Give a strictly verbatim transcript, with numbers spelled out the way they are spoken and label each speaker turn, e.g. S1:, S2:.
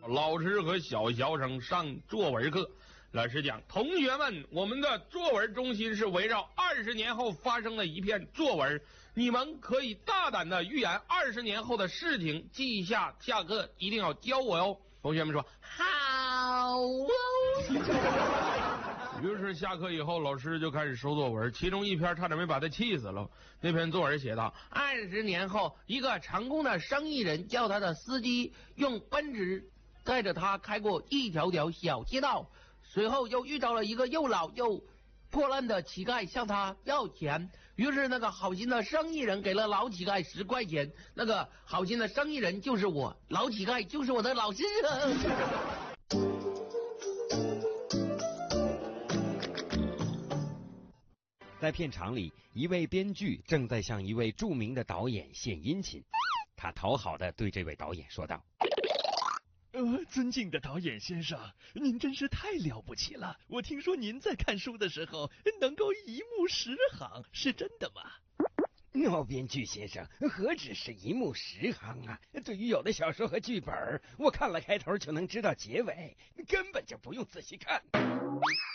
S1: 老师和小学生上作文课，老师讲：同学们，我们的作文中心是围绕二十年后发生的一篇作文，你们可以大胆的预言二十年后的事情，记一下，下课一定要教我哟。同学们说好。于是下课以后，老师就开始收作文，其中一篇差点没把他气死了。那篇作文写道：二十年后，一个成功的生意人叫他的司机用奔驰带着他开过一条条小街道，随后又遇到了一个又老又破烂的乞丐向他要钱，于是那个好心的生意人给了老乞丐十块钱。那个好心的生意人就是我，老乞丐就是我的老师。
S2: 在片场里，一位编剧正在向一位著名的导演献殷勤。他讨好地对这位导演说道：
S3: 呃，尊敬的导演先生，您真是太了不起了！我听说您在看书的时候能够一目十行，是真的吗？
S4: 老编剧先生，何止是一目十行啊！对于有的小说和剧本，我看了开头就能知道结尾，根本就不用仔细看。